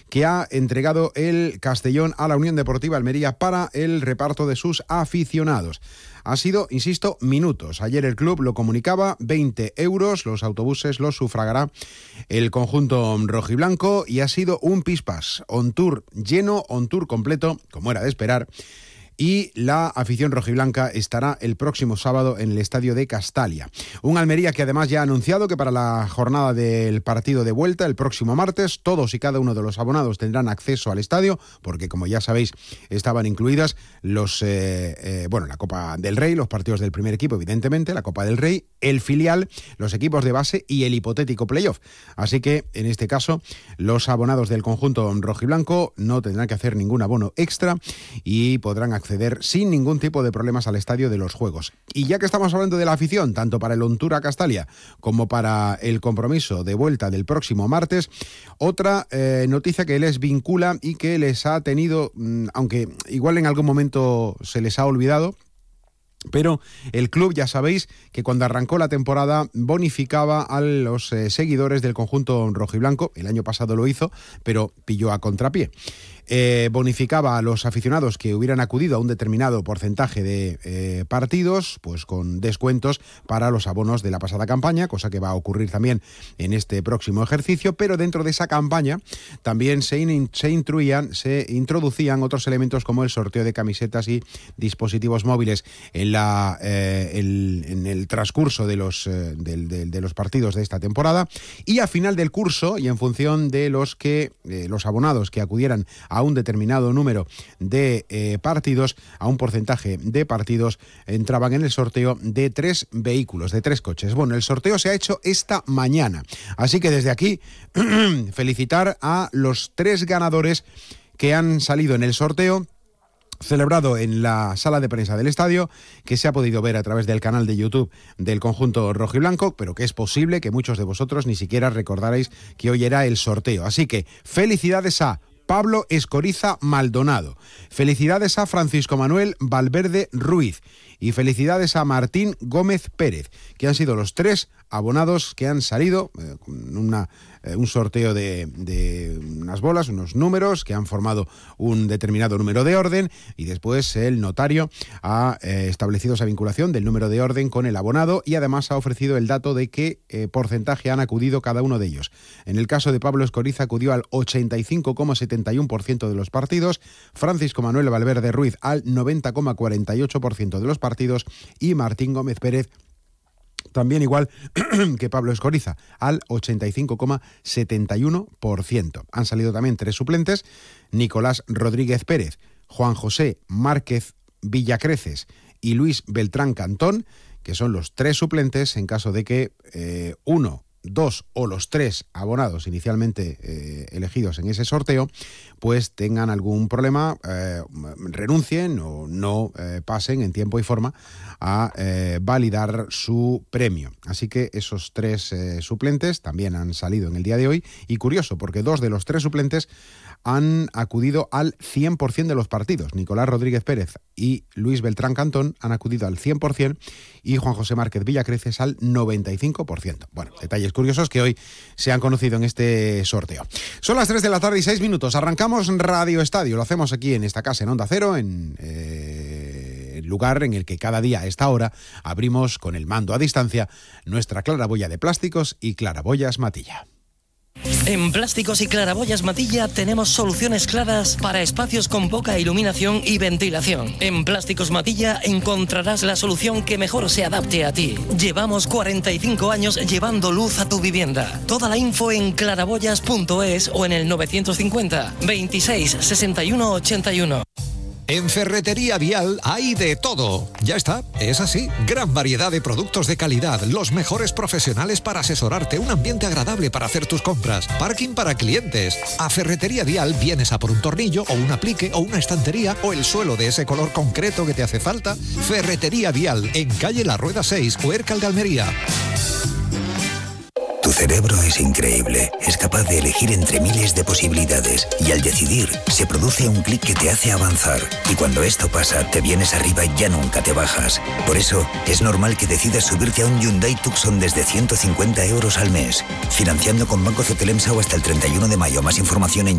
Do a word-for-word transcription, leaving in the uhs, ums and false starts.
que ha entregado el Castellón a la Unión Deportiva Almería para el reparto de sus aficionados. Ha sido, insisto, minutos. Ayer el club lo comunicaba, veinte euros, los autobuses los sufragará el conjunto rojiblanco y ha sido un pispás. On tour lleno, on tour completo, como era de esperar. Y la afición rojiblanca estará el próximo sábado en el estadio de Castalia. Un Almería que además ya ha anunciado que para la jornada del partido de vuelta, el próximo martes, todos y cada uno de los abonados tendrán acceso al estadio, porque como ya sabéis, estaban incluidas los, eh, eh, bueno, la Copa del Rey, los partidos del primer equipo, evidentemente, la Copa del Rey, el filial, los equipos de base y el hipotético playoff. Así que, en este caso, los abonados del conjunto rojiblanco no tendrán que hacer ningún abono extra y podrán acceder sin ningún tipo de problemas al estadio de los Juegos. Y ya que estamos hablando de la afición, tanto para el On Tour a Castalia como para el compromiso de vuelta del próximo martes, otra eh, noticia que les vincula y que les ha tenido, aunque igual en algún momento se les ha olvidado, pero el club, ya sabéis, que cuando arrancó la temporada bonificaba a los eh, seguidores del conjunto rojiblanco. El año pasado lo hizo, pero pilló a contrapié. Eh, bonificaba a los aficionados que hubieran acudido a un determinado porcentaje de eh, partidos, pues con descuentos para los abonos de la pasada campaña, cosa que va a ocurrir también en este próximo ejercicio, pero dentro de esa campaña también se, in, se, intruían, se introducían otros elementos como el sorteo de camisetas y dispositivos móviles en, la, eh, el, en el transcurso de los, eh, de, de, de los partidos de esta temporada, y a final del curso, y en función de los, que, eh, los abonados que acudieran a a un determinado número de eh, partidos, a un porcentaje de partidos, entraban en el sorteo de tres vehículos, de tres coches. Bueno, el sorteo se ha hecho esta mañana, así que desde aquí felicitar a los tres ganadores que han salido en el sorteo celebrado en la sala de prensa del estadio, que se ha podido ver a través del canal de YouTube del conjunto rojiblanco, pero que es posible que muchos de vosotros ni siquiera recordaréis que hoy era el sorteo. Así que felicidades a Pablo Escoriza Maldonado, felicidades a Francisco Manuel Valverde Ruiz y felicidades a Martín Gómez Pérez, que han sido los tres abonados que han salido eh, con una, eh, un sorteo de, de unas bolas, unos números que han formado un determinado número de orden, y después el notario ha eh, establecido esa vinculación del número de orden con el abonado y además ha ofrecido el dato de qué eh, porcentaje han acudido cada uno de ellos. En el caso de Pablo Escoriza acudió al ochenta y cinco coma setenta y uno por ciento de los partidos, Francisco Manuel Valverde Ruiz al noventa coma cuarenta y ocho por ciento de los partidos y Martín Gómez Pérez también igual que Pablo Escoriza, al ochenta y cinco coma setenta y uno por ciento. Han salido también tres suplentes: Nicolás Rodríguez Pérez, Juan José Márquez Villacreces y Luis Beltrán Cantón, que son los tres suplentes en caso de que eh, uno, dos o los tres abonados inicialmente eh, elegidos en ese sorteo pues tengan algún problema, eh, renuncien o no eh, pasen en tiempo y forma a eh, validar su premio. Así que esos tres eh, suplentes también han salido en el día de hoy, y curioso porque dos de los tres suplentes han acudido al cien por ciento de los partidos. Nicolás Rodríguez Pérez y Luis Beltrán Cantón han acudido al cien por ciento y Juan José Márquez Villacreces al noventa y cinco por ciento. Bueno, detalles curiosos que hoy se han conocido en este sorteo. Son las tres de la tarde y seis minutos. Arrancamos Radio Estadio. Lo hacemos aquí en esta casa en Onda Cero, en eh, el lugar en el que cada día a esta hora abrimos con el mando a distancia nuestra claraboya de plásticos y claraboyas Matilla. En Plásticos y Claraboyas Matilla tenemos soluciones claras para espacios con poca iluminación y ventilación. En Plásticos Matilla encontrarás la solución que mejor se adapte a ti. Llevamos cuarenta y cinco años llevando luz a tu vivienda. Toda la info en claraboyas punto es o en el novecientos cincuenta, veintiséis, sesenta y uno, ochenta y uno. En Ferretería Vial hay de todo. Ya está, es así. Gran variedad de productos de calidad, los mejores profesionales para asesorarte, un ambiente agradable para hacer tus compras, parking para clientes. A Ferretería Vial vienes a por un tornillo o un aplique o una estantería o el suelo de ese color concreto que te hace falta. Ferretería Vial, en calle La Rueda seis, Huércal de Almería. Tu cerebro es increíble, es capaz de elegir entre miles de posibilidades y al decidir se produce un clic que te hace avanzar, y cuando esto pasa te vienes arriba y ya nunca te bajas. Por eso es normal que decidas subirte a un Hyundai Tucson desde ciento cincuenta euros al mes, financiando con Banco Cetelemsa o hasta el treinta y uno de mayo. Más información en